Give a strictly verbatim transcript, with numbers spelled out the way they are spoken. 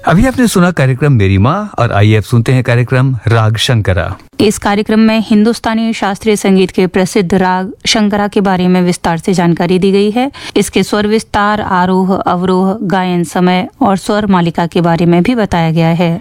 अभी आपने सुना कार्यक्रम मेरी माँ, और आइए अब सुनते हैं कार्यक्रम राग शंकरा। इस कार्यक्रम में हिंदुस्तानी शास्त्रीय संगीत के प्रसिद्ध राग शंकरा के बारे में विस्तार से जानकारी दी गई है। इसके स्वर विस्तार, आरोह, अवरोह, गायन समय और स्वर मालिका के बारे में भी बताया गया है।